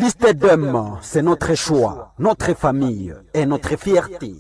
Juste d'hommes, c'est notre choix, notre famille et notre fierté.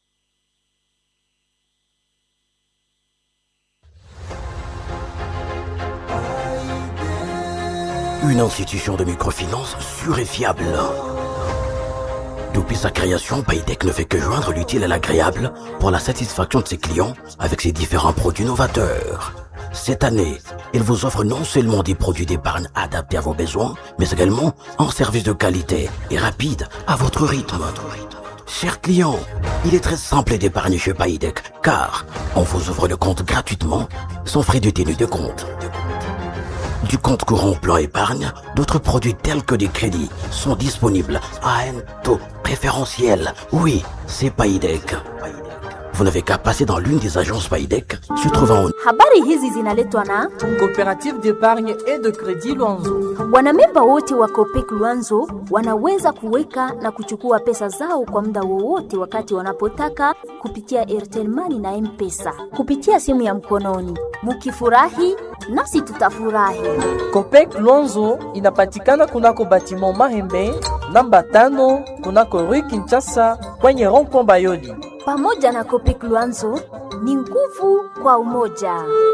Une institution de microfinance sûre et fiable. Depuis sa création, Paytech ne fait que joindre l'utile à l'agréable pour la satisfaction de ses clients avec ses différents produits novateurs. Cette année, il vous offre non seulement des produits d'épargne adaptés à vos besoins, mais également un service de qualité et rapide à votre rythme. Chers clients, il est très simple d'épargner chez Paytech car on vous ouvre le compte gratuitement sans frais de tenue de compte. Du compte courant plan épargne, d'autres produits tels que des crédits sont disponibles à un taux préférentiel. Oui, c'est Paytech. Vous n'avez qu'à passer dans l'une des agences Paytech se trouvant au... Habari hizi zinaletwa na Coopérative d'épargne et de crédit Luanzo. wanamemba wote wa Copec Luanzo wanaweza kuweka na kuchukua pesa zao kwa muda wowote wakati wanapotaka kupitia Airtel Money na M-Pesa kupitia simu ya mkononi. Mukifurahi nasi tutafurahi. Copec Luanzo inapatikana kunako batiment Mahembe namba 5 kunako Rue Kinshasa kwenye rond-point Bayoli. Pamoja na Copec Luanzo ni nguvu kwa umoja.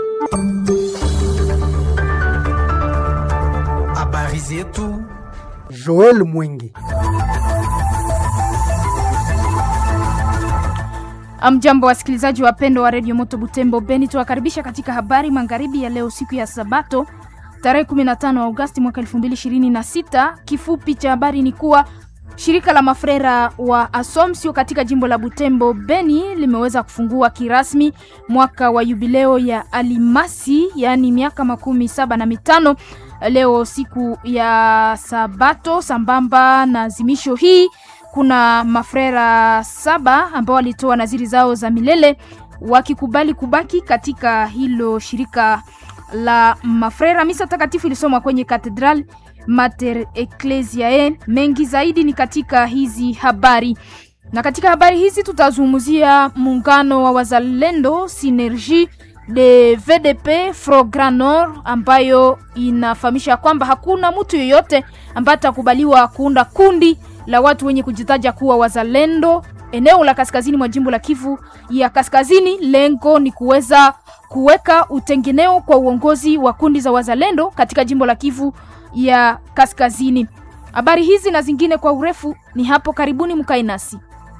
Habari zetu Joel Mwingi. Amjambo wasikilizaji wapendwa wa Radio Moto Butembo Beni, tuwakaribisha katika habari magharibi ya leo, siku ya Sabato tarehe 15 Agosti mwaka 2026. Kifupi cha habari ni kuwa shirika la mafrera wa Asomsio katika jimbo la Butembo Beni limeweza kufungua kirasmi mwaka wa jubileo ya Alimasi, yani miaka 75 leo siku ya Sabato. Sambamba na azimisho hii kuna mafrera 7 ambao walitoa naziri zao za milele wakikubali kubaki katika hilo shirika la mafrera. Misa takatifu ilisomwa kwenye Katedral Mater Ecclesiae. Mengi zaidi ni katika hizi habari. Na katika habari hizi tutazungumzia muungano wa wazalendo Synergie de VDP Front Grand Nord ambayo inafahamisha kwamba hakuna mtu yeyote ambaye atakubaliwa kuunda kundi la watu wenye kujitaja kuwa wazalendo eneo la kaskazini mwa jimbo la Kivu ya Kaskazini. Lengo ni kuweza kuweka utengeneo kwa uongozi wa kundi za wazalendo katika jimbo la Kivu ya Kaskazini. Habari hizi na zingine kwa urefu ni hapo karibuni, mkae nasi.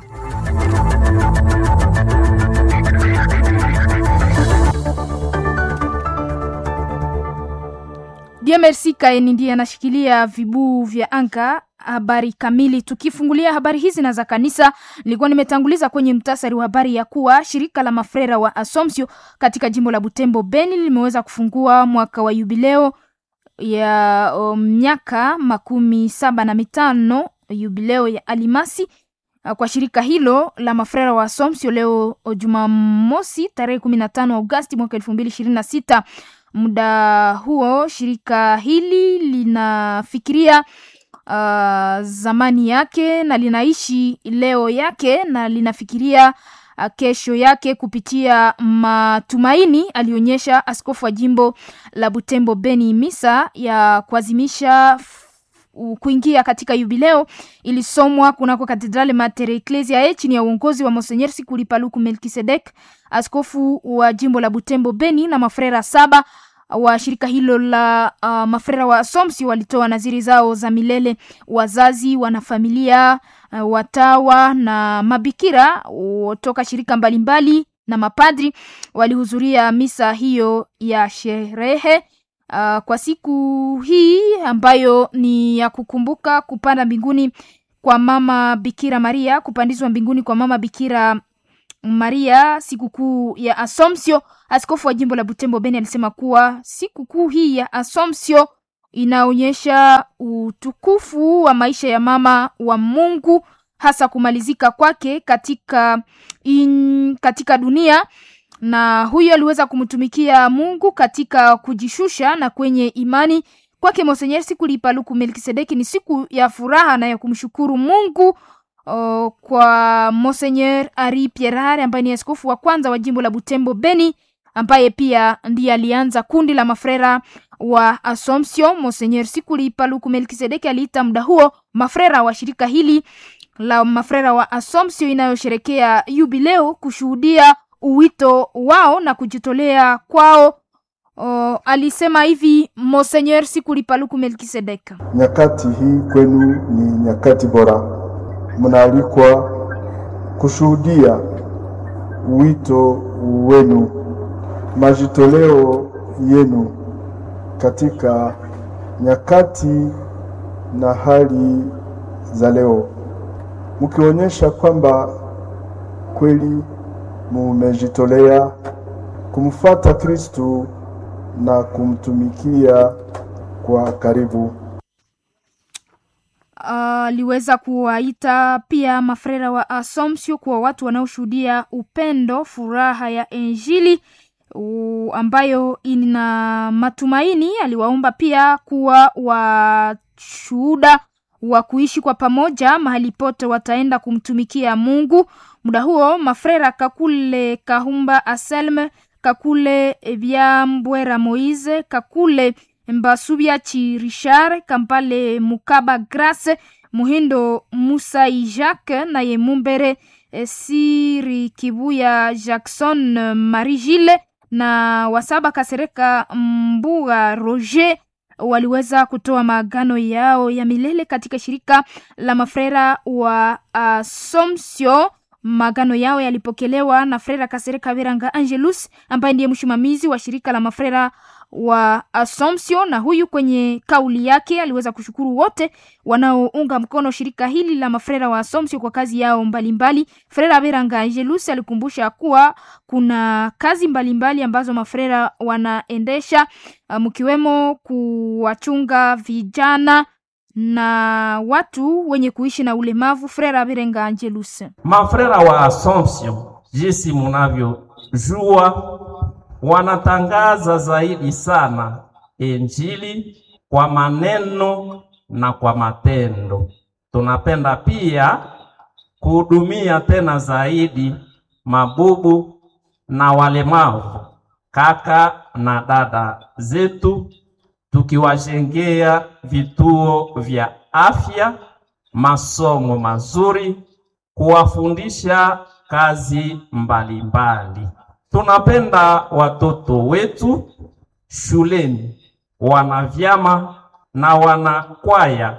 DMRC Kaeni ndiye anashikilia vibu vya anga. Habari kamili tukifungulia habari hizi na za kanisa, nilikuwa nimetanguliza kwenye mtasari wa habari ya kuwa shirika la mafrera wa Asomsio katika jimbo la Butembo Beni limeweza kufungua mwaka wa jubileo ya miaka 75 jubileo ya Alimasi kwa shirika hilo la mafrera wa Asomsio leo Jumamosi tarehe 15 Agosti mwaka 2026. Muda huo shirika hili linafikiria zamani yake na linaishi leo yake na linafikiria kesho yake kupitia matumaini, alionyesha askofu wa jimbo la Butembo Beni. Misa ya kuazimisha kuingia katika jubileo ilisomwa kunako Katedrale Mater Ecclesiae chini ya uongozi wa Monseigneur Sikuli Paluku Melkisedek, askofu wa jimbo la Butembo Beni, na mafrera 7 wa shirika hilo la mafrera wa Asomsio walitoa naziri zao za milele. Wazazi, wanafamilia, watawa na mabikira kutoka shirika mbalimbali na mapadri walihudhuria misa hiyo ya sherehe kwa siku hii ambayo ni ya kukumbuka kupanda mbinguni kwa mama Bikira Maria, kupandizwa mbinguni kwa mama Bikira Maria, sikukuu ya Asomsio. Askofu wa jimbo la Butembo Beni alisema kuwa sikukuu hii ya Asomsio inaonyesha utukufu wa maisha ya mama wa Mungu, hasa kumalizika kwake katika dunia, na huyo aliweza kumtumikia Mungu katika kujishusha na kwenye imani kwake. Monseigneur Sikuli Paluku Melkisedeki, ni siku ya furaha na ya kumshukuru Mungu kwa Monseigneur Ari Pierre ambaye ni askofu wa kwanza wa jimbo la Butembo Beni. ambaye pia ndiye alianza kundi la mafrera wa Assumption. Monseigneur Sikuli Paluku Melkisedeki aliita muda huo mafrera wa shirika hili la mafrera wa Assumption inayosherekea jubileo kushuhudia uwito wao na kujitolea kwao. Alisema hivi Monseigneur Sikuli Paluku Melkisedeki: nyakati hii kwenu ni nyakati bora, mnaalikwa kushuhudia uwito wenu, majitoleo yenu katika nyakati na hali za leo, mkionyesha kwamba kweli mumejitolea kumfuata Kristo na kumtumikia kwa karibu. Aliweza kuwaita pia mafrera wa Assumption kwa watu wanaoshuhudia upendo, furaha ya Injili ambayo ina matumaini. Aliwaomba pia kuwa washuhuda wa kuishi kwa pamoja mahali pote wataenda kumtumikia Mungu. Muda huo mafrera Kakule Kahumba Aselme, Kakule Byambwera Moise, Kakule Mbasubia Chi Richard, Kampale Mukaba Grace, Muhindo Musa Jacques na Yemumbere Siri Kibuya Jackson Marie-Gilles na Wasaba Kasereka Mbuga Roger waliweza kutoa maagano yao ya milele katika shirika la mafrera wa Assumption. Magano yao yalipokelewa na Frera Kasereka Viranga Angelus ambaye ndiye msimamizi wa shirika la mafrera wa Assumption, na huyu kwenye kauli yake aliweza kushukuru wote wanaounga mkono shirika hili la mafrera wa Assumption kwa kazi yao mbalimbali. Frera Viranga Angelus alikumbusha kuwa kuna kazi mbalimbali ambazo mafrera wanaendesha, mkiwemo kuwachunga vijana na watu wenye kuishi na ulemavu. Frera Virenga Angelus: mafrera wa Assumption, jinsi mnavyojua, wanatangaza zaidi sana Injili kwa maneno na kwa matendo. Tunapenda pia kuhudumia tena zaidi mabubu na walemavu, kaka na dada zetu, tukiwajengea vituo vya afya, masomo mazuri, kuwafundisha kazi mbalimbali. Tunapenda watoto wetu shuleni, wanavyama na wanakwaya.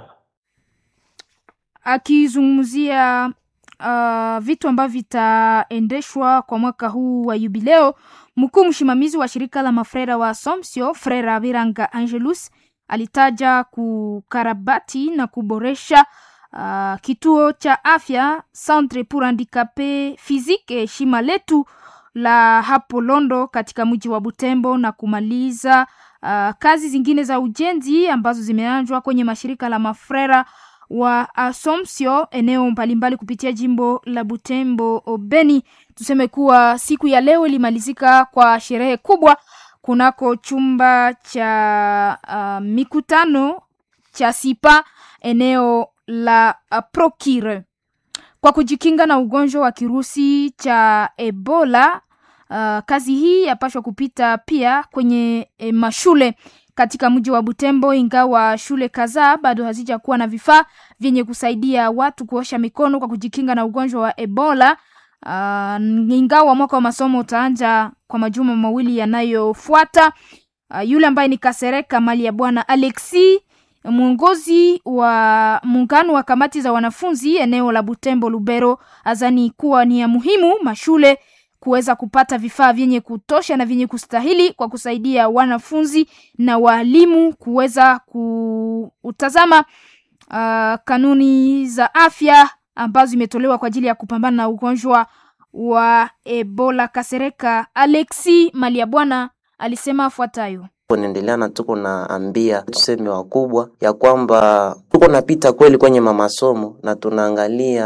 Akizungumzia vitu ambavyo vitaendeshwa kwa mwaka huu wa jubileo, mkuu msimamizi wa shirika la mafrera wa Assumption Frera Viranga Angelus alitaja kukarabati na kuboresha kituo cha afya Centre pour Handicapés Physiques Shima Letu la hapo Londo katika mji wa Butembo, na kumaliza kazi zingine za ujenzi ambazo zimeanzwa kwenye mashirika la mafrera wa Assumption eneo mbalimbali kupitia jimbo la Butembo Beni. Tuseme kuwa siku ya leo ilimalizika kwa sherehe kubwa kunako chumba cha mikutano cha Sipa eneo la Procure kwa kujikinga na ugonjwa wa kirusi cha Ebola. Kazi hii yapashwa kupita pia kwenye mashule katika mji wa Butembo, ingawa shule kadhaa bado hazijakuwa na vifaa vyenye kusaidia watu kuosha mikono kwa kujikinga na ugonjwa wa Ebola. Ingawa mwaka wa masomo utaanza kwa majuma mawili yanayofuata. Yule ambaye ni Kasereka mali ya Bwana Alexi, mwongozi wa muungano wa kamati za wanafunzi eneo la Butembo Lubero, azani kuwa ni ya muhimu mashule kuweza kupata vifaa vyenye kutosha na vyenye kustahili kwa kusaidia wanafunzi na walimu kuweza kutazama kanuni za afya ambazo imetolewa kwa ajili ya kupambana na ugonjwa wa Ebola. Kasereka Alexi Maliabwana alisema afuatayo: Tunaendelea na tuko naambia tuseme wakubwa ya kwamba tuko napita kweli kwenye masomo na tunaangalia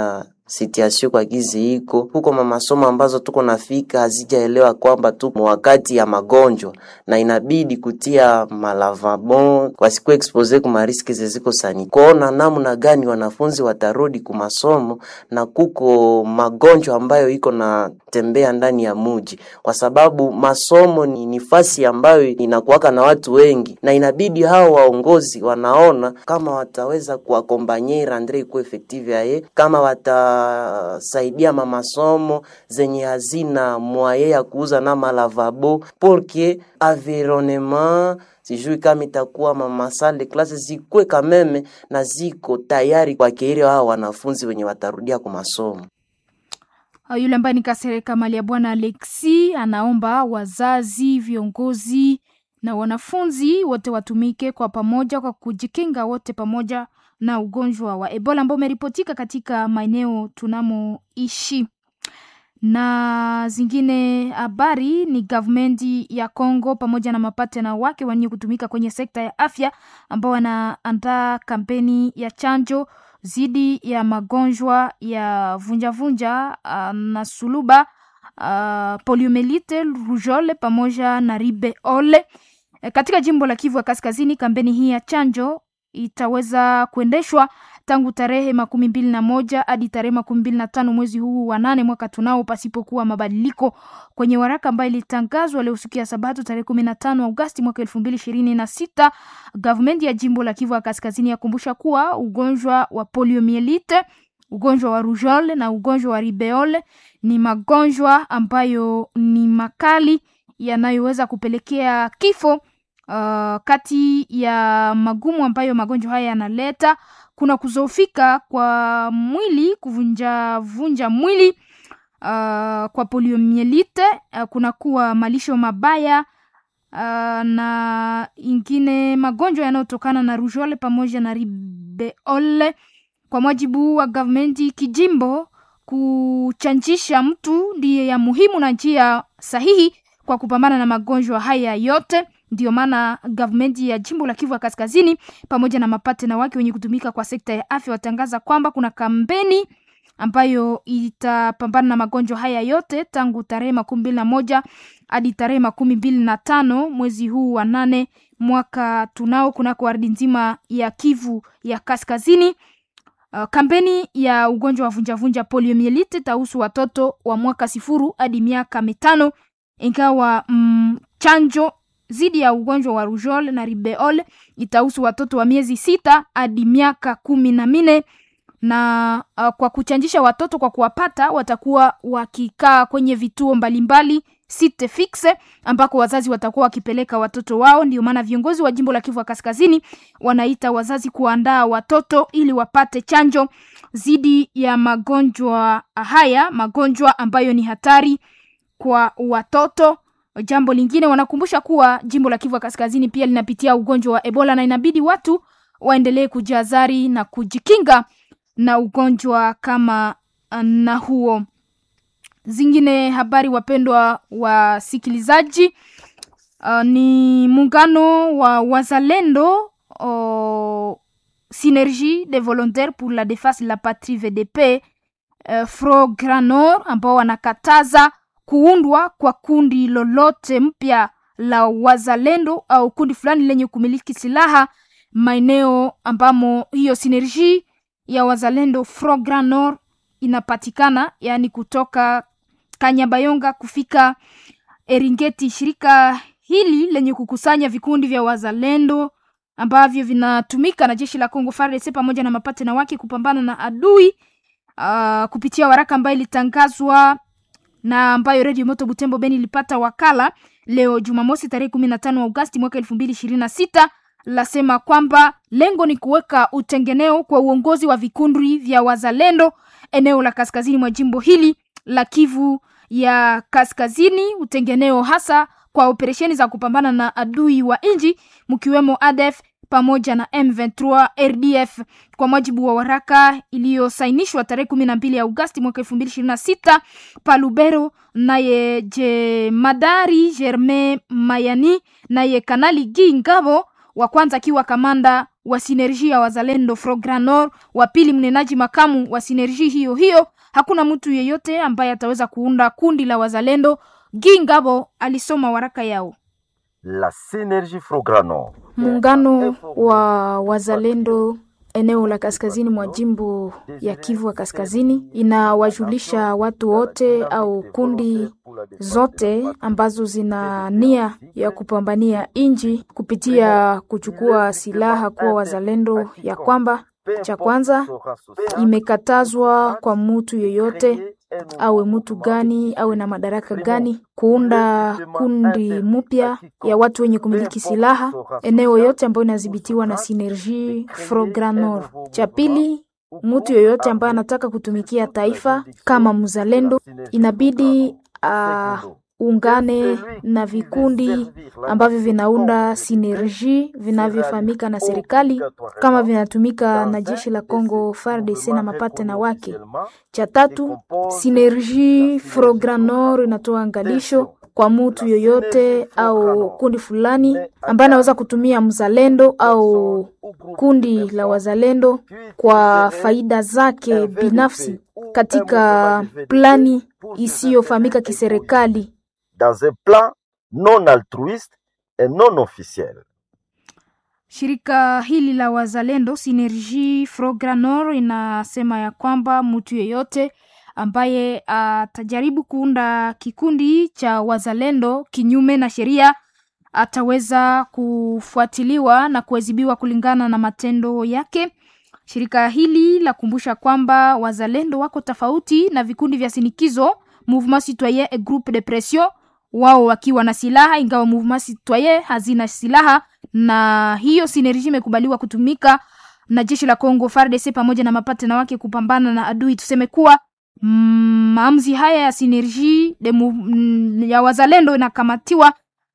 situation kwa gizi iko huko, masomo ambazo tuko nafika hazijaelewa kwamba tuko wakati ya magonjwa na inabidi kutia malavabo kwa siku expose kwa riski ziko sani. Kuona namna gani wanafunzi watarudi kwa masomo na kuko magonjwa ambayo iko na tembea ndani ya muji, kwa sababu masomo ni nafasi ambayo inakuwaka na watu wengi, na inabidi hao waongozi wanaona kama wataweza kuakompanyera Andre ku effective yae, kama watasaidia masomo zenye hazina moye ya kuuza na malavabo porque environnement sijui kama itakuwa masalle de classe zikwe kameme na ziko tayari kwa kile hao wanafunzi wenye watarudia kwa masomo. Yule ambaye ni Kasereka mali ya Bwana Alexi anaomba wazazi, viongozi na wanafunzi wote watumike kwa pamoja kwa kujikinga wote pamoja na ugonjwa wa Ebola ambao umeripotika katika maeneo tunamoishi. Na zingine habari ni government ya Kongo pamoja na mapatena wake wenye kutumika kwenye sekta ya afya ambao wanaandaa kampeni ya chanjo zidi ya magonjwa ya vunja na suluba, poliomelite, rougeole pamoja na ribeole. Katika jimbo la Kivu ya Kaskazini, kampeni hii ya chanjo itaweza kuendeshwa tangu tarehe 21 hadi tarehe 25 mwezi huu wa 8 mwaka tunao, pasipokuwa mabadiliko. Kwenye waraka ambayo ilitangazwa leo siku ya Sabato tarehe 15 Agosti mwaka 2026, government ya jimbo la Kivu ya Kaskazini yakumbusha kuwa ugonjwa wa poliomielite, ugonjwa wa rougeole na ugonjwa wa ribeole ni magonjwa ambayo ni makali yanayoweza kupelekea kifo. Kati ya magumu ambayo magonjwa haya yanaleta kuna kuzofika kwa mwili, kuvunja mwili kwa poliomielite, kuna kuwa malisho mabaya na ingine magonjwa yanayotokana na rougeole pamoja na ribeole. Kwa mujibu wa government kijimbo, kuchanjisha mtu ndiye ya muhimu na njia sahihi kwa kupambana na magonjwa haya yote. Ndio maana government ya jimbo la Kivu ya Kaskazini pamoja na mapatena wake wenye kutumika kwa sekta ya afya watangaza kwamba kuna kampeni ambayo itapambana na magonjwa haya yote tangu tarehe 21 hadi tarehe 25 mwezi huu wa 8 mwaka tunao kunako ardhi nzima ya Kivu ya Kaskazini. Kampeni ya ugonjwa wa vunja poliomielite tahusu watoto wa mwaka 0 hadi miaka 5, ingawa chanjo zidi ya ugonjwa wa rougeole na ribeole itahusu watoto wa miezi 6 hadi miaka 14. Na kwa kuchanjisha watoto kwa kuwapata watakuwa wakikaa kwenye vituo mbalimbali site fixe ambako wazazi watakuwa wakipeleka watoto wao. Ndio maana viongozi wa jimbo la Kivu ya Kaskazini wanaita wazazi kuandaa watoto ili wapate chanjo zidi ya magonjwa haya, magonjwa ambayo ni hatari kwa watoto. Jambo lingine wanakumbusha kuwa jimbo la Kivu ya Kaskazini pia linapitia ugonjwa wa Ebola na inabidi watu waendelee kujihadhari na kujikinga na ugonjwa kama na huo. Zingine habari wapendwa wasikilizaji, ni muungano wa wazalendo Synergie des volontaires pour la défense de la patrie VDP Front Grand Nord ambao wanakataza kuundwa kwa kundi lolote mpya la wazalendo au kundi fulani lenye kumiliki silaha maeneo ambamo hiyo Synergie ya wazalendo Front Grand Nord inapatikana, yani kutoka Kanyabayonga kufika Eringeti. Shirika hili lenye kukusanya vikundi vya wazalendo ambavyo vinatumika na jeshi la Kongo FARDC pamoja na mapatena wake kupambana na adui, kupitia waraka ambayo ilitangazwa na ambayo Radio Moto Butembo Beni ilipata wakala leo Jumamosi tarehe 15 Agosti mwaka 2026, lasema kwamba lengo ni kuweka utengeneo kwa uongozi wa vikundi vya wazalendo eneo la kaskazini mwa jimbo hili la Kivu ya Kaskazini, utengeneo hasa kwa operesheni za kupambana na adui wa inji mkiwemo ADF pamoja na M23 RDF. Kwa mujibu wa waraka iliyosainishwa tarehe 12 Agosti mwaka 2026 Palubero, naye Jemadari Germain Mayani, naye Kanali Gingabo wa kwanza akiwa kamanda wa Synergie ya wazalendo Front Grand Nord, wa pili mnenaji makamu wa Synergie hiyo hakuna mtu yeyote ambaye ataweza kuunda kundi la wazalendo. Gingabo alisoma waraka yao. La Synergie Frograno, muungano wa wazalendo eneo la kaskazini mwa jimbo ya Kivu ya Kaskazini inawajulisha watu wote au kundi zote ambazo zina nia ya kupambania inji kupitia kuchukua silaha kuwa wazalendo ya kwamba cha kwanza imekatazwa kwa mtu yeyote awe mtu gani awe na madaraka gani kuunda kundi mpya ya watu wenye kumiliki silaha eneo yote ambayo inadhibitiwa na Synergie Frograno. Cha pili, mtu yeyote ambaye anataka kutumikia taifa kama mzalendo inabidi ungane na vikundi ambavyo vinaunda Synergie vinavyofahamika na serikali kama vinatumika na jeshi la Kongo FARDC na mapatena wake. Cha tatu, Synergie Frograno inatoa angalisho kwa mtu yoyote au kundi fulani ambaye anaweza kutumia mzalendo au kundi la wazalendo kwa faida zake binafsi katika plani isiyofahamika kiserikali, dans un plan non altruiste et non officiel. Shirika hili la wazalendo Synergie Frograno inasema ya kwamba mtu yeyote ambaye atajaribu kuunda kikundi cha wazalendo kinyume na sheria ataweza kufuatiliwa na kuadhibiwa kulingana na matendo yake. Shirika hili la kumbusha kwamba wazalendo wako tofauti na vikundi vya sinikizo, Mouvement Citoyen et Groupe de Pression, wao wakiwa na silaha ingawa Mouvement Citoyen hazina silaha, na hiyo Synergie imekubaliwa kutumika na jeshi la Kongo FARDC pamoja na mapatena wake kupambana na adui. Tuseme kuwa maamuzi haya ya Synergie ya wazalendo inakamatiwa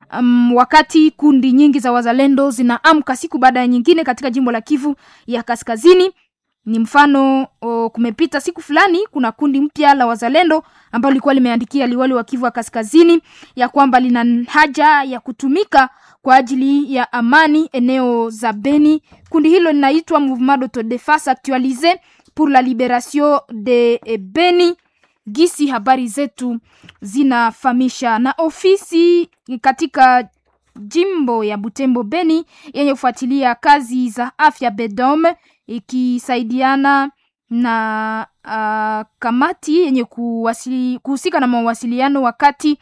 wakati kundi nyingi za wazalendo zinaamka siku baada ya nyingine katika jimbo la Kivu ya Kaskazini. Ni mfano kumepita siku fulani kuna kundi mpya la wazalendo ambalo lilikuwa limeandikia liwali wa Kivu ya Kaskazini ya kwamba lina haja ya kutumika kwa ajili ya amani eneo za Beni. Kundi hilo linaitwa Mouvement d'autodéfense actualisé pour la libération de Beni. Gisi habari zetu zinafahamisha. Na ofisi katika jimbo ya Butembo Beni yenye kufuatilia kazi za afya Bedom ikisaidiana na kamati yenye kuhusika na mawasiliano wakati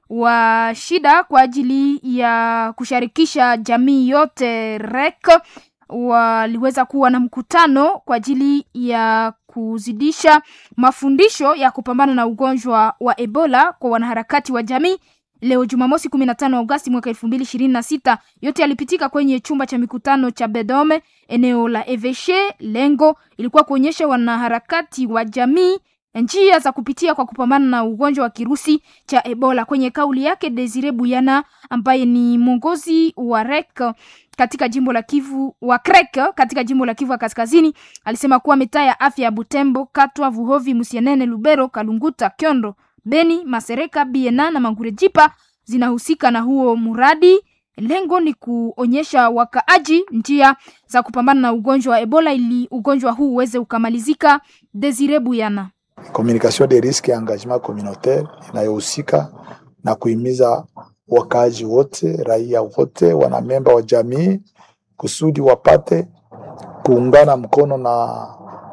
wa shida kwa ajili ya kusharikisha jamii yote REC waliweza kuwa na mkutano kwa ajili ya kuzidisha mafundisho ya kupambana na ugonjwa wa Ebola kwa wanaharakati wa jamii. Leo Jumamosi 15 Agosti mwaka 2026, yote yalipitika kwenye chumba cha mikutano cha Bedome eneo la Eveshe. Lengo ilikuwa kuonyesha wanaharakati wa jamii njia za kupitia kwa kupambana na ugonjwa wa kirusi cha Ebola. Kwenye kauli yake, Desire Buyana ambaye ni mwongozi wa REC katika jimbo la Kivu wa CREC katika jimbo la Kivu ya Kaskazini alisema kuwa mitaa ya afya ya Butembo, Katwa, Vuhovi, Musienene, Lubero, Kalunguta, Kyondo, Beni, Masereka, Biena na Mangurejipa zinahusika na huo muradi. Lengo ni kuonyesha wakaaji njia za kupambana na ugonjwa wa Ebola ili ugonjwa huu uweze ukamalizika. Desire Buyana: communication des risques et engagement communautaire inayohusika na kuhimiza wakaaji wote, raia wote, wanamemba wa jamii kusudi wapate kuungana mkono na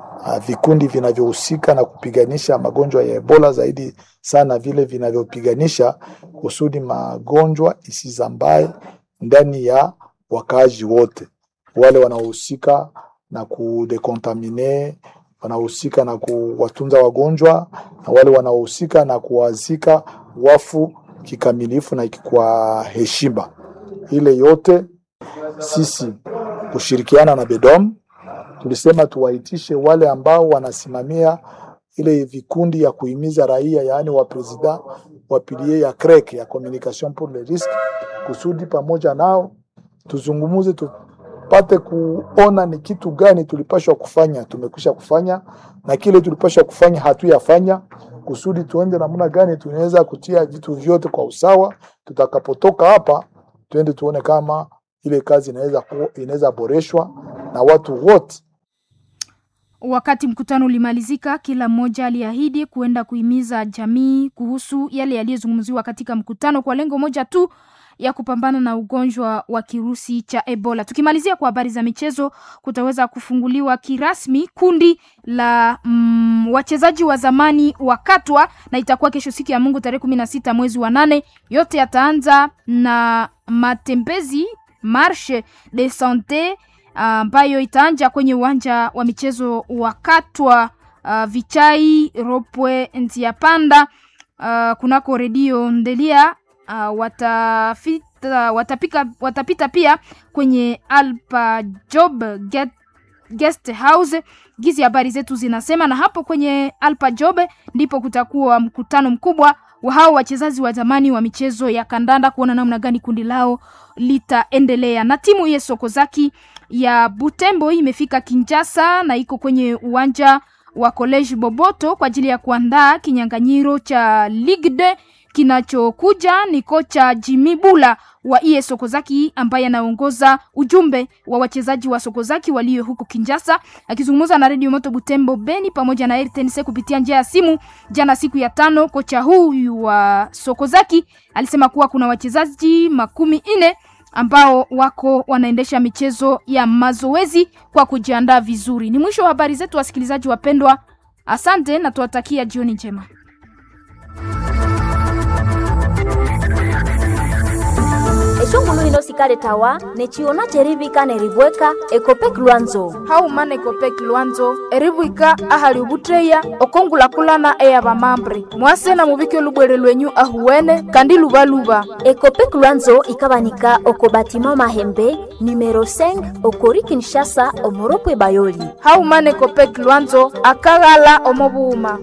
vikundi vinavyohusika na kupiganisha magonjwa ya Ebola, zaidi sana vile vinavyopiganisha kusudi magonjwa isizambae ndani ya wakaaji wote, wale wanaohusika na kudekontamine, wanaohusika na kuwatunza wagonjwa, na wale wanaohusika na kuwazika wafu kikamilifu na kwa heshima. Ile yote sisi kushirikiana na Bedom tulisema tuwaitishe wale ambao wanasimamia ile vikundi ya kuhimiza raia, yaani wa president wa pilier ya CREC ya communication pour le risque, kusudi pamoja nao tuzungumuze, tupate kuona ni kitu gani tulipashwa kufanya, tumekwisha kufanya, na kile tulipashwa kufanya hatuyafanya, kusudi tuende namna gani tunaweza kutia vitu vyote kwa usawa. Tutakapotoka hapa tuende tuone kama ile kazi inaweza boreshwa na watu wote. Wakati mkutano ulimalizika, kila mmoja aliahidi kuenda kuhimiza jamii kuhusu yale yaliyozungumziwa katika mkutano kwa lengo moja tu ya kupambana na ugonjwa wa kirusi cha Ebola. Tukimalizia kwa habari za michezo, kutaweza kufunguliwa kirasmi kundi la wachezaji wa zamani wa Katwa na itakuwa kesho siku ya Mungu tarehe 16 mwezi wa 8. Yote yataanza na matembezi Marche de Sante ambayo itaanja kwenye uwanja wa michezo wa Katwa Vichai Ropwe Ntiapanda kunako redio Ndelia. Watapita pia kwenye Alpa Job Guest House. Gizi habari zetu zinasema, na hapo kwenye Alpa Job ndipo kutakuwa mkutano mkubwa wa hao wachezaji wa zamani wa michezo ya kandanda kuona namna gani kundi lao litaendelea. Na timu ya Sokozaki ya Butembo imefika Kinshasa na iko kwenye uwanja wa College Boboto kwa ajili ya kuandaa kinyang'anyiro cha Ligue 2 kinachokuja. Ni kocha Jimmy Bula wa IE Sokozaki ambaye anaongoza ujumbe wa wachezaji wa Sokozaki walio huko Kinshasa, akizungumza na Radio Moto Butembo Beni pamoja na RTNC kupitia njia ya simu jana siku ya 5. Kocha huyu wa Sokozaki alisema kuwa kuna wachezaji 14 ambao wako wanaendesha michezo ya mazoezi kwa kujiandaa vizuri. Ni mwisho wa habari zetu, wasikilizaji wapendwa. Asante na tuwatakia jioni njema. Eshongulu hino sikale tawa nechiona cheribika neribweka Ekopek Luanzo. Haumana Ekopek Luanzo eribwika ahali ubutreya okongula kulana eya bamambre. Mwase na mubike lubwere lwenyu ahuwene kandi lubaluba. Ekopek Luanzo ikabanika okobatima Mahembe numero 5 okori Kinshasa Omoropwe Bayoli. Haumana Ekopek Luanzo akagala omobuuma.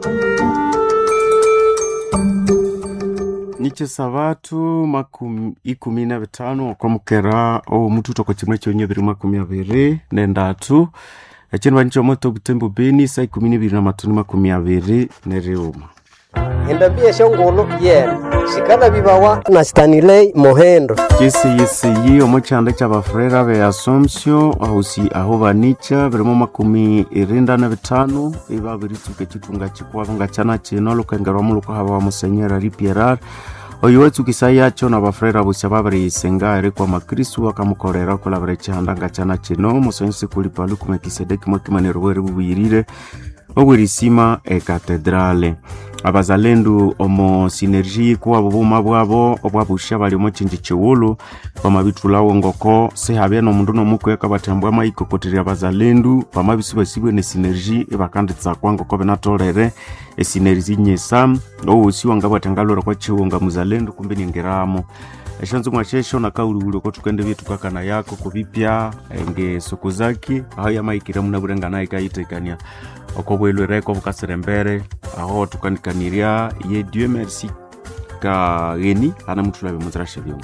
Niche sabatu 15 kwa mkera o mututo kwa chimwe chonye 2023 echeni wancho Moto Butembo Beni saa 12:20 neriuma. Endabia shongolo shikana bibawa na Stanley Mohendo. Yesi omochanda cy'abafrera be Assumption aho banicha birimo 25 ibabirituke kitunga kikwanga cyana kino lukengerwa mu luko haba musenyera Ripierar oyiwetsu kisaya cyo n'abafrera bose babari isenga ere kwa makristo akamukorera kolabere cyandanga cyana kino musenyisi kuli palu kumekisedeki mokimanero were bubirire oburisima katedrale. Abazalendo omo sinergie kwa bubuma bwabo obwabusha bali mu kinji kiwulu bamabitulawo ngoko se habe no mundu no muko yakabatambwa mayikokoterya abazalendo bamabisibasibwe ne sinergie ebakanditsa kwango ko benatolere sinergie nyesa osi wangabatangalora kwa chiwonga muzalendo kumbe ningeramo eshanzo mwashesho na kaulu ko tukende bitu kakana yako kubipya enge Sokozaki aho yamayikira muna burengana ikayitekania okobwelwe reko bukaserembere aho tukanikanirya ye Dieu merci ka geni ana mutulabe muzarashe byo.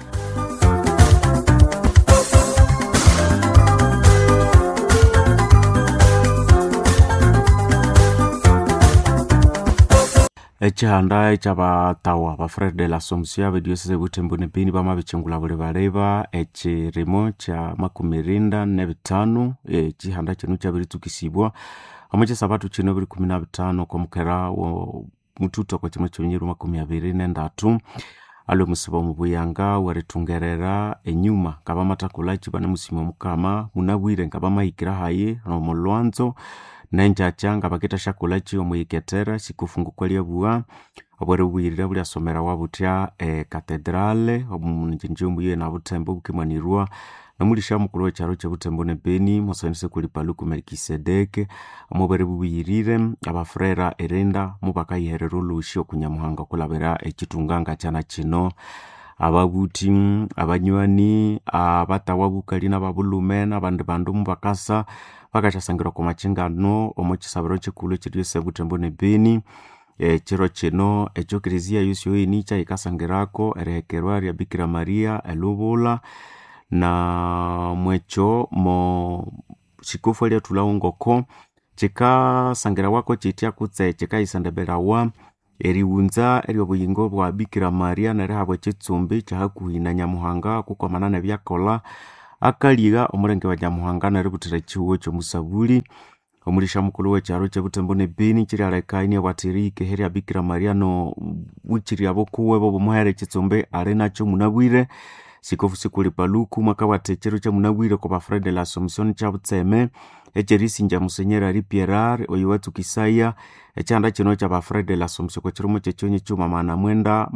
Echihanda echabatawa ba Frère de l'Assomption be Diocese Butembo ne Beni bamabicengula bule bareba echiremo cha 95 echihanda kinu cyabiritukisibwa amache sabatu kino 15 kwa mukera wo mututo kwa kimwe cyonyeru 23 alo musiba mu buyanga waretungerera enyuma kaba matakulachi bane musimo mukama munabwire ngaba mayikira haye no mulwanzo nenja changa bakita shakulachi omuyiketera sikufungukwa lya buwa obwere bwirira buli asomera wabutya katedrale omunjinjumbu ye na Butembo bukimanirwa namulisha mukuru wa cyaro cya Butembo ne Beni musanise kuli paluku Melkisedeke amubere bubirire abafrera erenda mubaka yiherero lushi okunyamuhanga kulabera ekitunganga cyana kino ababuti abanywani abatawabuka lina babulumen abandi bandu mubakasa bakachasangira ku macingano omukisabiro kikulu kiri Butembo ne Beni chiro kino echo Krizia yusyo inicha ikasangirako erekerwa ya Bikira Maria elubula na mwecho mo shikufu lya tulaungoko chika sangira wako chitia kutse chika isandeberawa eriunza eriobuyingo bwa Bikira Maria na rehabwe chitsumbi chahakuhina Nyamuhanga kukomanana byakola akaliga omurenge wa Nyamuhanga na ributira chiwo cyo musabuli omulisha mukulu w'ekyaro ky'Ebutembo ne Beni kiri alekaini awatirike heri ya Bikira Maria no wichiri abokuwe bo muhere kitsombe ale nacho munabwire sikofu sikuli paluku mwaka watekero cha munabwire kwa Frere de l'Assomption cha Butseme echerisi nja musenyera ari Pierre oyo wetu Kisaya echanda kino cha Frere de l'Assomption kwa chiromo chechonye chuma mana mwenda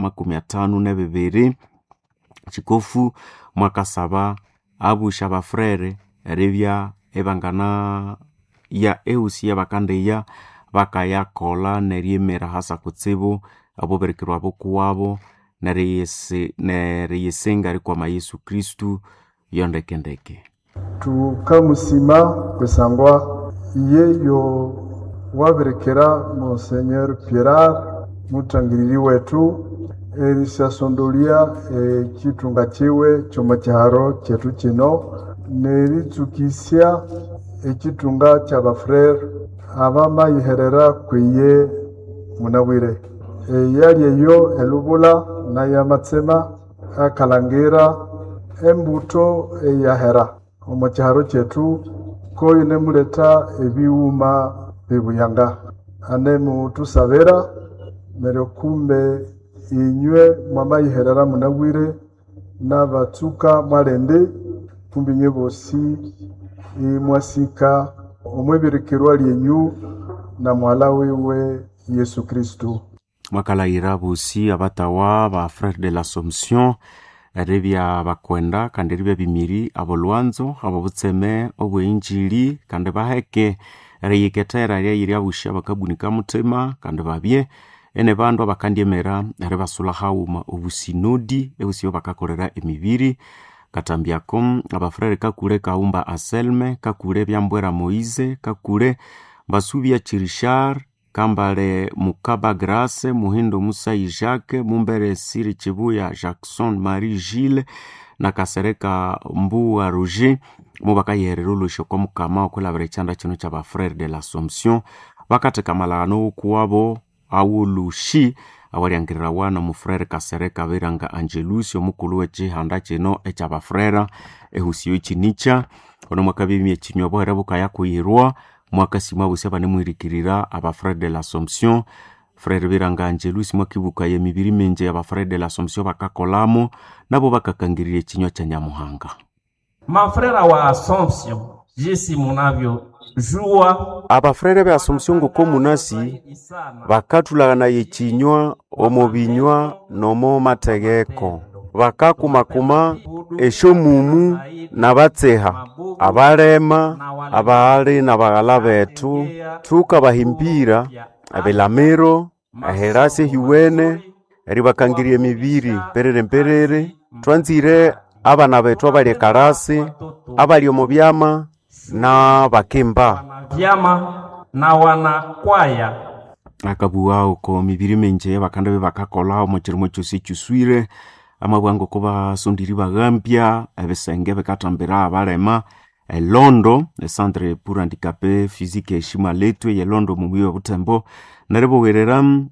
52 chikofu mwaka saba abu shaba frere revya ebangana ya eusia bakandeya bakaya kola neriemera hasa kutsibu abo berikirwa abo kuwabo nereyesenga kwa Yesu Kristu yondekendeke tukamusima kusangwa yeyo waberekera Monseigneur Pierre mutangiriri wetu erisasondolia kitunga chiwe choma cyaro cyetu kino neritsukisya ekitunga cy'abafrere abamayiherera kwiye munabwire yali eyo elubula na yamatsema akalangira embuto eyahera omu cyaro cyetu ko inemuleta ebiwuma bibuyanga anemu tusabera merokumbe inywe mwamayiherera munabwire n'abatsuka mwarende kumbinye bosi mwasika omweberekerwa lyenyu na mwala wewe Yesu Kristu mwakalayira bosi abatawa ba Frere de l'Assomption erebya bakwenda kandi ribya bimiri abo Lwanzo abo Butseme obwinjili kandi baheke reyeketera yiri abusha bakabunika mutema kandi babye ene bandu abakandiemera rebasula hauma obusinodi ebusiyo bakakorera emibiri katambyako abafrere kakule kaumba Anselme kakule byambwera Moise kakule basubya Chirishar kambale Mukaba Grace Muhindo Musa Jacques Mumbere Siri Chibuya Jackson Marie Gilles na Kasereka Mbuwa Roger mubakayerero lusho kwa mukama okulabira cyanda kino cy'aba Frere de l'Assomption bakate kamalano kuwabo awulushi awaliangirira wana mu Frere Kasereka Biranga Angelus omukulu w'ekihanda kino eky'aba Frere ehusiyo kinicha ono mwaka bimye kinyobo era bukaya kuyirwa mwaka simwa busaba nemwirikirira aba Frere de l'Assomption Frere Biranga Angelus mwakibuka ye mibiri menje aba Frere de l'Assomption bakakolamo nabo bakakangirira kinyo cya Nyamuhanga mafrera wa Assomption jisi munavyo jua abafrere be Assomption ngoko munasi bakatulana yekinywa omubinywa nomo mategeko bakakumakuma eshomumu nabatseha abalema abali nabagala betu tukabahimbira abelamero aherase hiwene ribakangirie mibiri perere twanzire abana betu abali karasi abali omubyama na bakemba vyama na wanakwaya akabuwao ko mibiri menje bakanda bakakola mu kirimo cyose cyuswire amabwango ko basundiri bagambya abesenge bekatambira abalema Londo le centre pour handicapés physique et Shimaletwe ye Londo mu biyo Butembo narebo wereram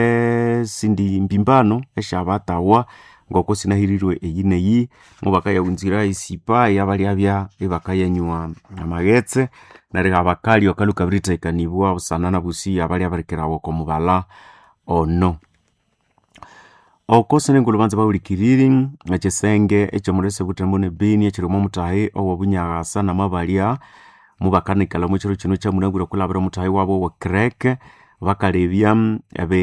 sindi mbimbano eshabatawa ngoko sinahirirwe eyineyi mubakaya unzira isipa yabali abya ebakayanywa amagetse nari abakali okaluka brita ikanibwa usanana busi abali abarekerawo ko mubala ono okosene ngulubanza bawulikiriri ekisenge ekyomurese Butembo ne Beni ekirimo mutahe obunyaga na mabalia mubakanikala mu kiro kino kya munagura kulabira mutahe wabo wa Krek bakalebya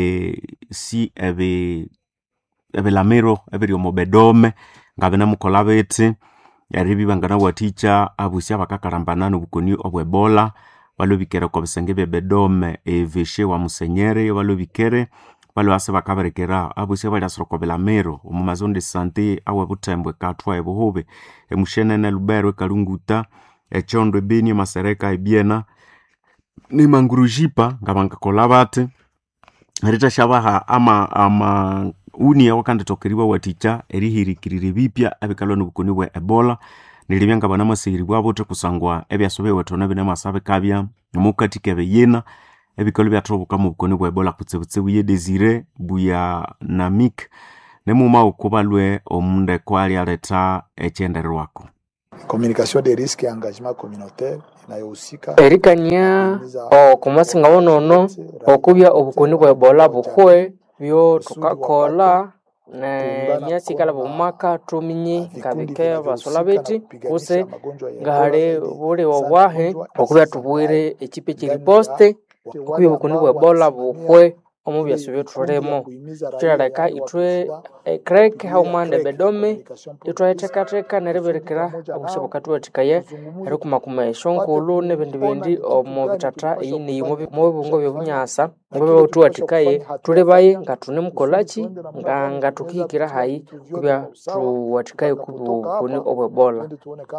lamero ebiri mobedome ngabena mukola bete yaribi bangana waticha abusia bakakarambana n'obukoni obwebola balobikera ko bisenge bedome eveshe wa musenyere balobikere balo ase bakaberekera abusia bali asroko belamero mu maison de santé awe Butembo katwa ebohobe emushene na Lubero kalunguta echondo Beni Masereka ebiena ni mangurujipa ngabanga kolabate rita shabaha ama uni wakande tokeriwa waticha erihirikirire bipya abikalo n'obukoni bwa Ebola nilibyanga bana masiri bwabo kusangwa ebyasobe wetona bina masabe kabya mukatike beyena ebikalo byatobuka mu bukoni bwa Ebola kutsebutse buye Desire buya Namik nemuma ukubalwe omunde kwali aleta echenderwako communication des risques et engagement communautaire inayohusika erikania okumasinga bonono okubya obukoni bwa Ebola buhwe byo tukakola na myasi kala bumaka tuminyi ngabike basola beti kuse ngahale bule obwahe okubya tubwire ekipe kiri poste okubya obukoni bwa Ebola buhwe omubyaso byotulemo kiraleka itwe crack haumande bedome itwe tekateka nereberekera obushabukatu watikaye ari kumakuma eshonkulu nebindi bindi omu bitata yini mu bibungo byobunyasa ngobe tuwatikaye tulebaye ngatune mukolachi ngatukikira hayi kubya tuwatikaye kubukuni obwebola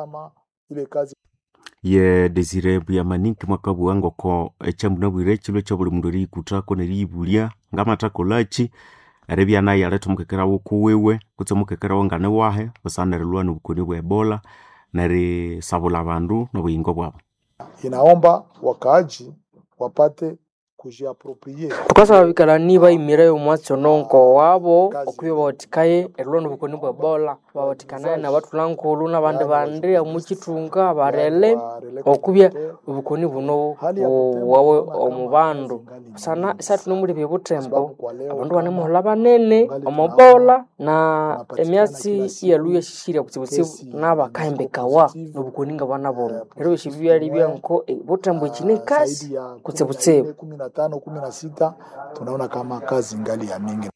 ye Desire Buyamaniki mwakabu wango ko echamuna bwire chilo chabuli mundori kutako neribulia ngama takolachi arebya naye aleto mukekera woku wewe kutse mukekera wangane wahe basanderelwa n'ubukoni bwa Ebola nari sabula bandu no buyingo bwabo. Inaomba wakaaji wapate kujiapproprier tukasaba bikala niba imire umwatso nonko wabo okuyo botikaye erlo n'ubukoni bwa Ebola bawatikana na watu lankulu na bande mukitunga barele okubya ubukoni buno wawe omubandu sana isatu nomuli byebutembo abandu bane muhola banene omobola na emyasi yaluye shishira kutsibutsibu nabakaimbekawa n'ubukoni ngabana bono rero bishibya byanko butembo ikine kasi kutsibutsibu 15-16 tunaona kama kazi ngali ya mingi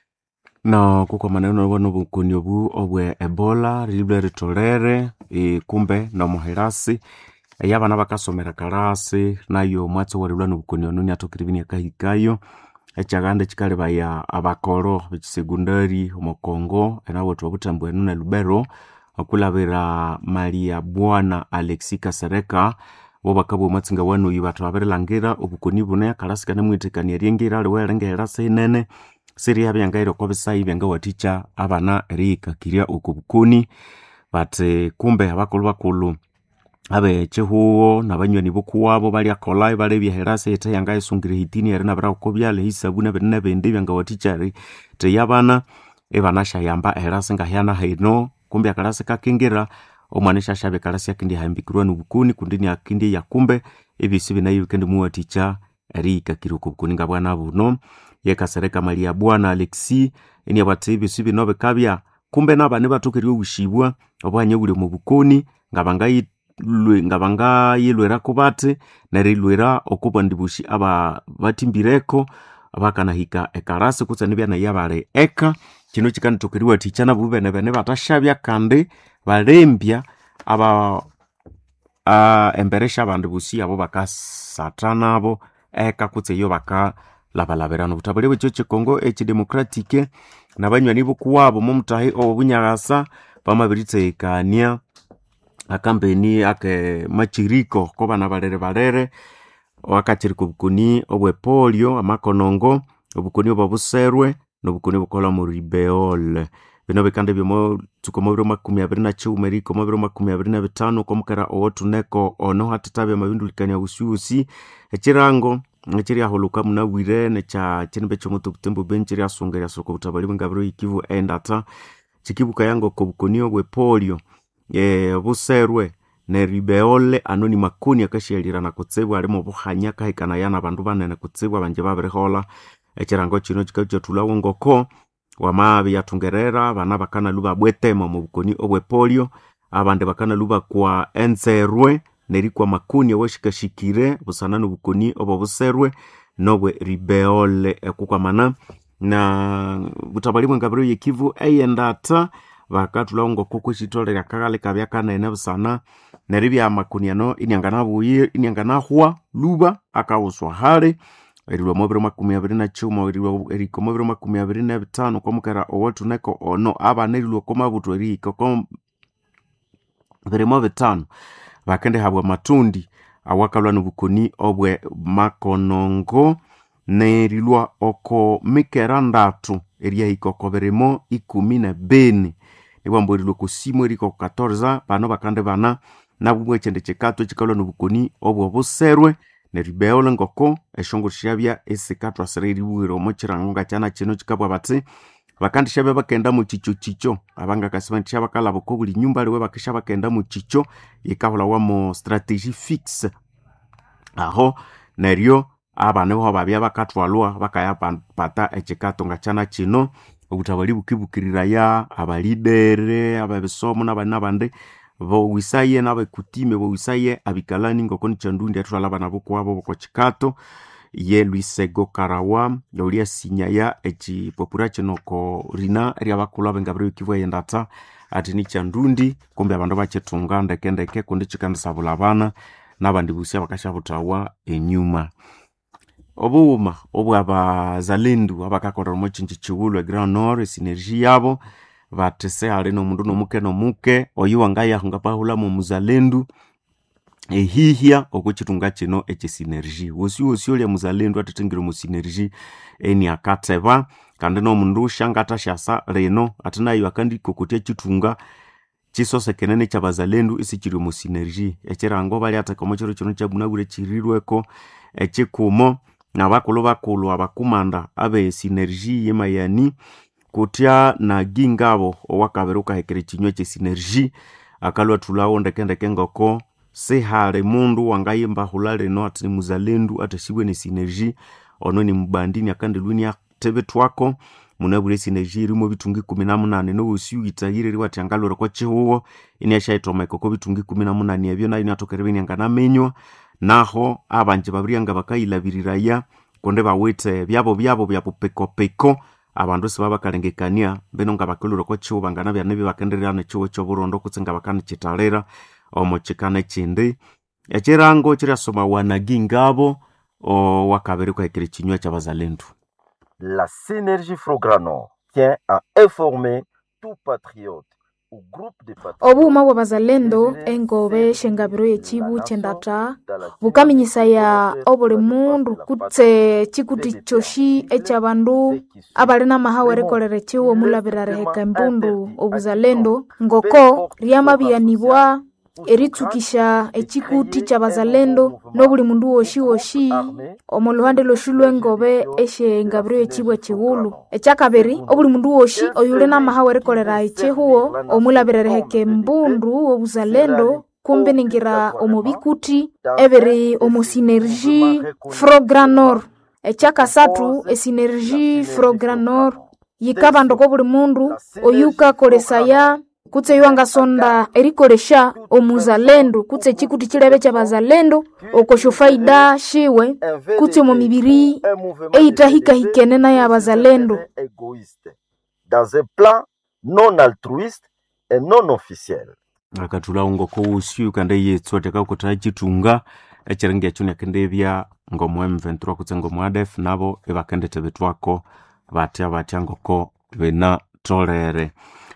na kuko maneno wano bukoni obu obwe Ebola libre ritolere kumbe na muherasi yabana bakasomera karasi nayo mwatso walilwa n'ubukoni ononi atokiribini akahikayo echaganda chikale baya abakoro b'sekondari omukongo enawo twabutambo enuna Lubero okulabira Maria Bwana Alexi Kasereka wabakabo matsinga wano yibatu aberelangira obukoni bune karasi kana mwitekania riengira lwerengera senene siri yabyangayiro kobisayi byanga waticha abana erika kiria ukubukoni bate kumbe abakulu abe chehuo nabanyoni bokuwabo bali akolai bale byaherase ete yangaye sungire hitini yarena bara kobyale hisabuna bene bende byanga waticha te yabana ebanasha yamba herase ngahyana haino kumbe akarase kakingira omwanisha shabe karasi yakindi hambikirwa n'ubukoni kundini akindi yakumbe ebisibi nayo kendi muwaticha erika kiruko bukoni ngabwana buno yekasereka Maria Bwana Alexi eni abatibi sibi nobe kabya kumbe nabane batukiriwe ubushibwa obanye buli mu bukoni ngabangayilwera kubate narilwera okuba ndibushi aba batimbireko abakana hika ekarasi kutsa nibya na yabare eka kino kikani tukiriwe tichana bubene bene batashabya kandi balembya aba emberesha abandu busi abo bakasatana abo eka kutse yo baka labalaberano butabale bwe cyo Kongo democratique nabanywani bukuwabo mu mutahi obunyagasa bamabiritse ikania akambeni ake machiriko ko bana balere wakachiriko bukuni obwe polio amakonongo obukuni obabuserwe nobukuni bukola mu ribeol bino bekande bimo tukomobiro 20 meriko mobiro 25 komukera owotuneko ono hatatabe mabindulikanya usiusi ekirango nekiri aholuka munawire necha chenbe chomuto butembo benchiri asongeria soko butabali ngabiro ikivu endata chikibuka yango kobukoni obwe polio buserwe ne ribeole anoni makuni akashirira na kutsebwa ari mu buhanya kahikana yana bandu banene kutsebwa banje baberehola ekirango kino kikaje tulawo ngoko wamabi yatungerera bana bakana luba bwetema mu bukoni obwe polio abande bakana luba kwa enserwe neri kwa makuni washikashikire busana n'ubukoni obobuserwe nobwe ribeole kukwamana na butabali ngabiro yekivu eyendata bakatula ngo kuko chitolera kagale kabyakana ene busana neribya makuniano inyangana buyi inyangana hwa luba akawuswa hale erilwa mobiro 20 erilwa eriko mobiro 25 komukera owotuneko ono abanerilwa komabuto eriko kom veremo 5 bakende habwa matundi awakalwa n'ubukoni obwe makonongo nerilwa oko mikerandatu eria ikoko veremo 12 ebamborilwa kusimo eriko 14 bano bakande bana nabumwe chende chekato chikalwa n'ubukoni obwo buserwe neribeole ngoko eshongo shabya esikatwa sereri wiro mochirango gachana chino chikabwa bati bakandisha bakenda mu chicho abanga kasibandisha bakalabo ko buli nyumba liwe bakisha bakenda mu chicho ikahula wa mo strategy fixe aho neryo abana bo babya bakatwalwa bakaya pata echikato ngachana chino obutabali bukibukirira ya abalidere ababisomo nabandi bo wisaye nabekutime bo wisaye abikalani ngoko nichandundi atwala bana boko abo boko chikato ye Luisego Karawa yolia sinyaya echi populacho noko rina ria bakulu abengabire kivwe yendata ati nichandundi kumbe abandu bachetunga ndekendeke kundi chikandisa bulabana nabandi busia bakashabutawa enyuma obuma abazalendo abakakora mu chinchi chiwulu Grand Nord synergie yabo batese ali no mundu nomuke oyu wangaya ngapahula mu muzalendo ehihia okuchitunga chino eche synergie wosi oli muzalendo atetengiro mu synergie eni akateba kandi no mundu shangata shasa reno atinayo akandi kokotia chitunga chisose kenene cha bazalendo isichiri mu synergie echirango bali atakomochero chino chabunabure chirirweko echikumo bakulu abakumanda abe synergie yemayani kutia na gingabo owakaberuka hekere chinywe che synergie akalwa tulawo ndekendeke ngoko sehale mundu wangayimba hulale no ati muzalendo atashibwe ni synergie ono ni mbandini akande lunia tebe twako munabure synergie irimo bitungi 18 no usiyitagire riwati angalora kwa chihuwo inyasha itomeko ko bitungi 18 ebyo nayo natokerebeni angana menywa naho abanje babrianga bakayilabiriraya konde bawete byabo bya peko abandu sibabakalengekania beno ngabakulura kwa chiwo bangana bya nebi bakendererana chiwo cyo burondo kutsenga bakana chitalera omochikana chindi echirango chirasoma wanagingabo wakabere kwa ekere chinywa cha bazalendo. La synergie Frograno tient à informer tout patriote ou groupe de patriotes obuma bwa bazalendo engobe shengabiro yechibu chendata bukaminyisaya obule mundu kutse chikuti choshi echabandu abalina mahawere kolere chiwo mulabirare heka mbundu obuzalendo ngoko ryamabiyanibwa eritsukisha echikuti cha bazalendo nobuli mundu woshi omuluhande loshulwe ngobe eshe ngabiro yechibwe chigulu echakabiri obuli mundu woshi oyule na mahawere kolera echehuo omulabirare heke mbundu obuzalendo kumbe ningira omubikuti ebere omusynergie Frograno echakasatu esynergie Frograno yikabando ko buli mundu oyuka kolesaya kutse yuanga sonda erikoresha omuzalendo kutse chikuti chilebe cha bazalendo okosho faida shiwe kutse mu mibiri eitahika hikenena ya bazalendo dans un plan non altruiste et non officiel. Akatula ngoko usiu kande yetsote ka kutara chitunga echirengia chunya kendebya ngomo M23 kutse ngomo ADF nabo ebakende tebetwako batya ngoko bena tolere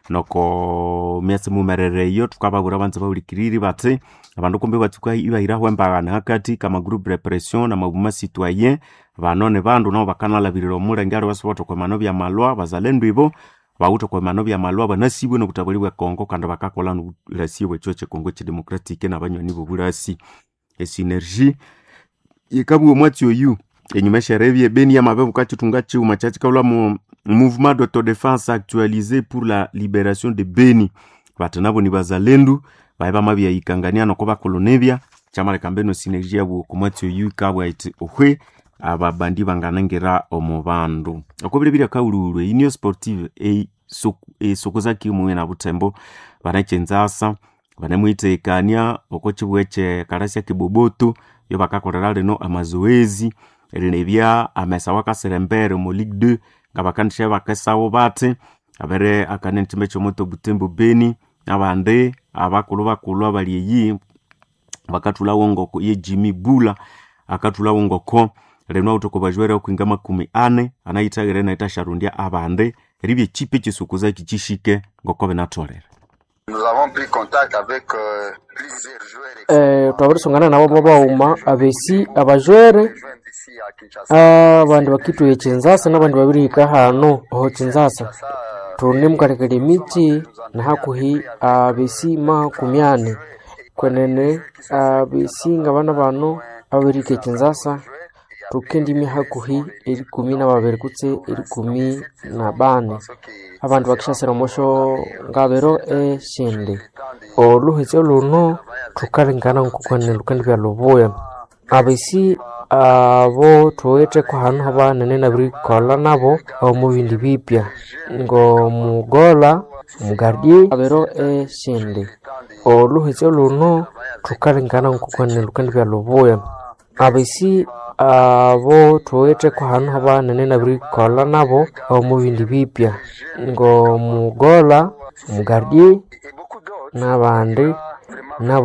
noko miase mumerere yo tukabagura banze bawulikiriri bate abandu kumbe batuka ibahira hwembagana hakati kama groupe repression na mabuma citoyen banone bandu nabo bakanalabirira omulengero basoboto kwa mano bya malwa bazalendo ibo bauto kwa mano bya malwa banasibwe no kutabulibwa Kongo kandi bakakola no rasiwe choche Kongo chi democratique na banyoni bo burasi synergie yikabu mwati oyu enyumesha revie beni ya mabebu kachitunga chi umachachi kaula mu mouvement d'autodéfense actualisé pour la libération de Beni batanabo ni bazalendo baiba mabya ikangania no koba kolonevia chamale kambeno synergie yabo kumwati oyu kabwa iti ohwe ababandi banganengera omubandu okobiribira kaululwe Union Sportive sokozaki mwe na Butembo banachenzasa banemuitekania okochibweche karasya kiboboto yo bakakorera leno amazoezi erenebya amesa wakaserembere mu Ligue 2 ngabakandisha bakasawo bate abere akanentime chomoto Butembo Beni abande bakulu abaliyi bakatula wongoko ye Jimmy Bula akatula wongoko leno utokobajwera kwingama 14 anayitagere na itasharundia abande ribye chipe chisukuza kichishike ngoko benatolera. Nous avons pris contact avec plusieurs joueurs. Twabarisongana nabo babauma abesi abajwere abandi bakitu yechinzasa nabandi babiri kahano ho chinzasa tuni mukarekere miti na hakuhi abesi makumyane kwenene abesi ngabana bano abiri kechinzasa tukendimya hakuhi 12 kutse 14 abantu bakishasira mosho ngabero shindi oluhitse luno tukalingana nkukwane lukandi bya lubuya abisi abo tuwete kwa hanu haba nene bikola nabo mu bindi bipya ngo mugola mugardie abero shindi oluhitse luno tukalingana nkukwane lukandi bya lubuya abisi abo tuwete kwa hanu haba nene bikola nabo mu bindi bipya ngo mugola mugardie n'abandi nabo